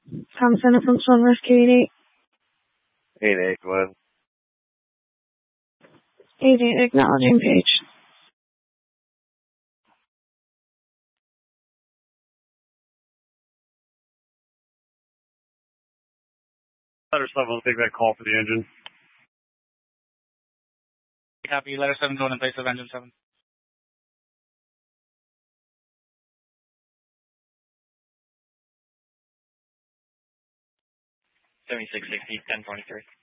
Tom Center from Storm Rescue 88, go ahead. 88, acknowledging page. Letter 7 will take that call for the engine. Copy. Letter 7 going in place of engine 7. 7660, 1023.